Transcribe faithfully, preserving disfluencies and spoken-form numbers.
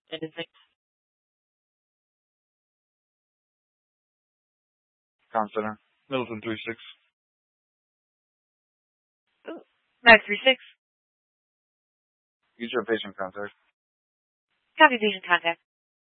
Anything? Con Center. Middleton three six. Mac three six. Use your patient contact. Copy patient contact.